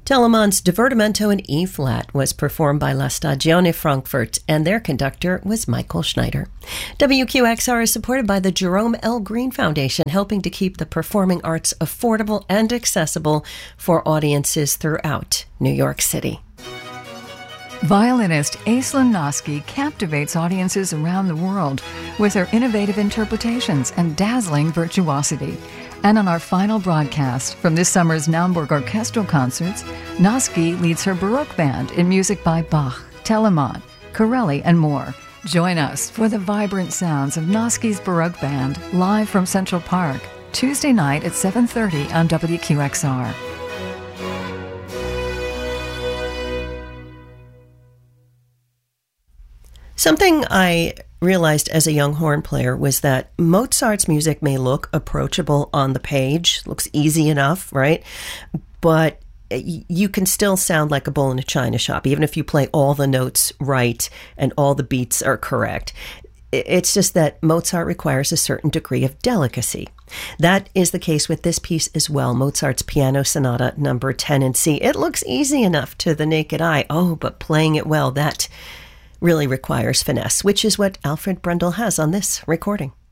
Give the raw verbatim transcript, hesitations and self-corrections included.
Telemann's Divertimento in E-flat was performed by La Stagione Frankfurt, and their conductor was Michael Schneider. W Q X R is supported by the Jerome L. Green Foundation, helping to keep the performing arts affordable and accessible for audiences throughout New York City. Violinist Aislinn Noski captivates audiences around the world with her innovative interpretations and dazzling virtuosity. And on our final broadcast from this summer's Naumburg Orchestral Concerts, Noski leads her Baroque band in music by Bach, Telemann, Corelli, and more. Join us for the vibrant sounds of Noski's Baroque Band live from Central Park, Tuesday night at seven thirty on W Q X R. Something I realized as a young horn player was that Mozart's music may look approachable on the page, looks easy enough, right? But you can still sound like a bull in a china shop, even if you play all the notes right and all the beats are correct. It's just that Mozart requires a certain degree of delicacy. That is the case with this piece as well, Mozart's Piano Sonata number ten in C. It looks easy enough to the naked eye. Oh, but playing it well, that really requires finesse, which is what Alfred Brundle has on this recording.